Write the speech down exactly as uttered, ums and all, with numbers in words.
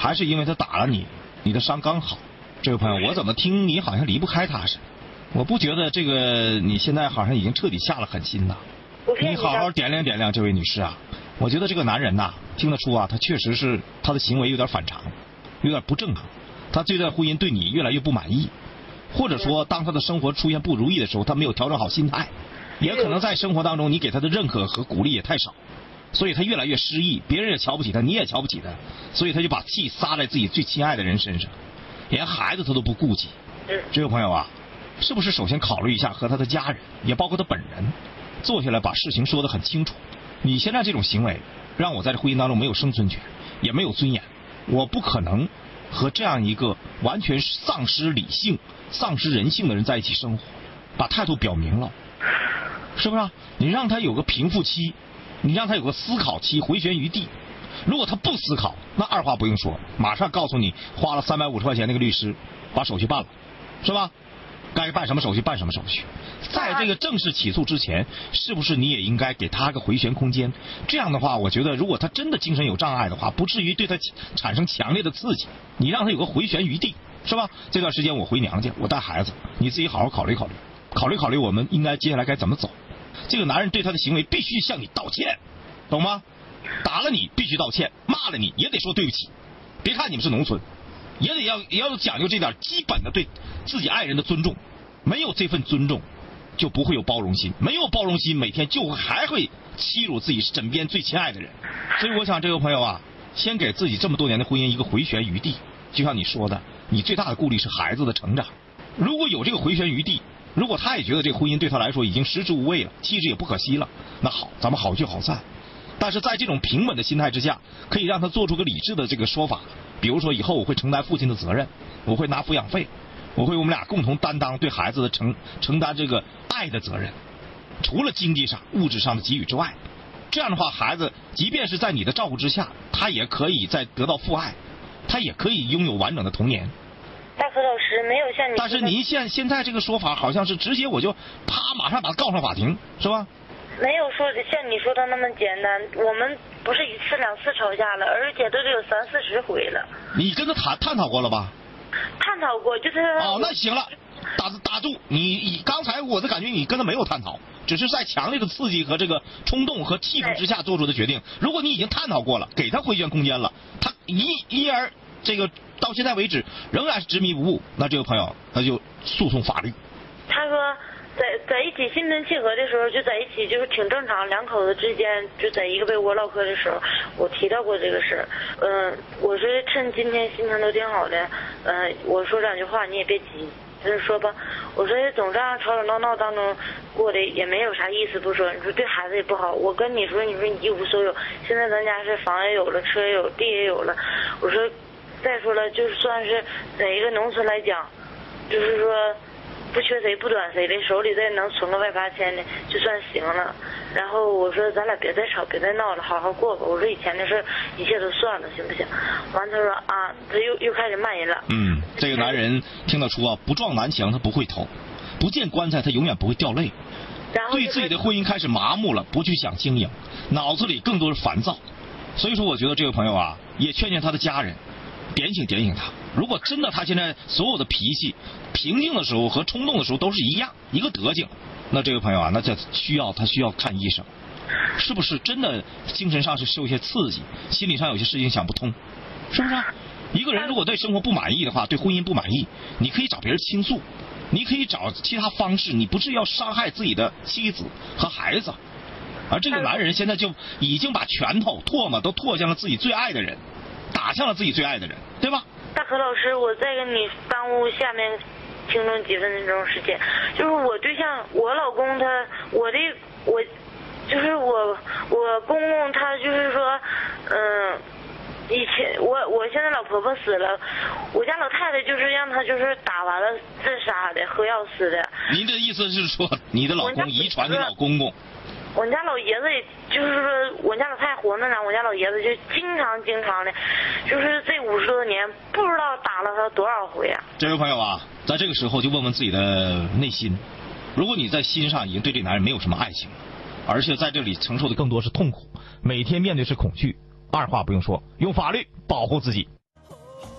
还是因为他打了你，你的伤刚好？这位朋友，我怎么听你好像离不开他似的？我不觉得这个你现在好像已经彻底下了狠心呐。你好好掂量掂量，这位女士啊，我觉得这个男人呐，听得出啊，他确实是他的行为有点反常，有点不正常。他这段婚姻对你越来越不满意，或者说当他的生活出现不如意的时候，他没有调整好心态，也可能在生活当中你给他的认可和鼓励也太少，所以他越来越失意，别人也瞧不起他，你也瞧不起他，所以他就把气撒在自己最亲爱的人身上，连孩子他都不顾及。这位朋友啊，是不是首先考虑一下和他的家人，也包括他本人，坐下来把事情说得很清楚？你现在这种行为让我在这婚姻当中没有生存权，也没有尊严，我不可能和这样一个完全丧失理性、丧失人性的人在一起生活。把态度表明了，是不是啊？你让他有个平复期，你让他有个思考期，回旋余地。如果他不思考，那二话不用说，马上告诉你花了三百五十块钱那个律师把手续办了，是吧？该办什么手续办什么手续。在这个正式起诉之前，是不是你也应该给他个回旋空间？这样的话，我觉得如果他真的精神有障碍的话，不至于对他产生强烈的刺激，你让他有个回旋余地，是吧？这段时间我回娘家，我带孩子，你自己好好考虑考虑，考虑考虑我们应该接下来该怎么走。这个男人对他的行为必须向你道歉，懂吗？打了你必须道歉，骂了你也得说对不起。别看你们是农村，也得要也要讲究这点基本的对自己爱人的尊重。没有这份尊重，就不会有包容心，没有包容心，每天就还会欺辱自己身边最亲爱的人。所以我想这位朋友啊，先给自己这么多年的婚姻一个回旋余地。就像你说的，你最大的顾虑是孩子的成长。如果有这个回旋余地，如果他也觉得这个婚姻对他来说已经食之无味了，弃之也不可惜了，那好，咱们好聚好散。但是在这种平稳的心态之下，可以让他做出个理智的这个说法，比如说以后我会承担父亲的责任，我会拿抚养费，我会我们俩共同担当对孩子的承承担这个爱的责任，除了经济上物质上的给予之外，这样的话孩子即便是在你的照顾之下，他也可以再得到父爱，他也可以拥有完整的童年。 大可老师没有像你， 但是您现现在这个说法好像是直接我就啪马上把他告上法庭，是吧？ 没有说像你说的那么简单，我们不是一次两次吵架了，而且都得有三四十回了。 你跟他谈探讨过了吧？ 探讨过，就是哦，那行了，打打住，你你刚才我的感觉你跟他没有探讨，只是在强烈的刺激和这个冲动和气愤之下做出的决定。如果你已经探讨过了，给他回旋空间了，他依依然这个到现在为止仍然是执迷不悟，那这个朋友那就诉讼法律。 他说在在一起心平气和的时候就在一起就是挺正常，两口子之间就在一个被窝唠嗑的时候，我提到过这个事儿。嗯，我说趁今天心情都挺好的，嗯，我说两句话你也别急，就是说吧，我说总这样吵吵闹闹当中过的也没有啥意思，不说你说对孩子也不好。我跟你说，你说你一无所有，现在咱家是房也有了，车也有，地也有了。我说再说了，就算是在一个农村来讲，就是说不缺谁不短谁的，手里再能存个万八千的就算行了。然后我说咱俩别再吵别再闹了，好好过吧。我说以前的事一切都算了，行不行？完他说啊，这又又开始骂人了。 嗯，这个男人听得出啊，不撞南墙他不会头，不见棺材他永远不会掉泪。 然后对自己的婚姻开始麻木了，不去想经营，脑子里更多是烦躁。所以说我觉得这位朋友啊，也劝劝他的家人，点醒点醒他。如果真的他现在所有的脾气平静的时候和冲动的时候都是一样一个德行，那这位朋友啊，那就需要他需要看医生，是不是真的精神上是受一些刺激，心理上有些事情想不通，是不是、啊、一个人如果对生活不满意的话，对婚姻不满意，你可以找别人倾诉，你可以找其他方式，你不是要伤害自己的妻子和孩子。而这个男人现在就已经把拳头唾沫都唾向了自己最爱的人，打向了自己最爱的人，对吧？ 大可老师，我再跟你耽误下面听众几分钟时间，就是我对象，我老公他，我的我，就是我我公公他就是说，嗯，以前我我现在老婆婆死了，我家老太太就是让他就是打完了自杀的，喝药死的。 您的意思是说，你的老公遗传给老公公？ 我家老爷子也就是说，我家老太太活着呢，我家老爷子就经常经常的，就是这五十多年不知道打了他多少回啊。 这位朋友啊，在这个时候就问问自己的内心，如果你在心上已经对这男人没有什么爱情，而且在这里承受的更多是痛苦，每天面对是恐惧，二话不用说，用法律保护自己。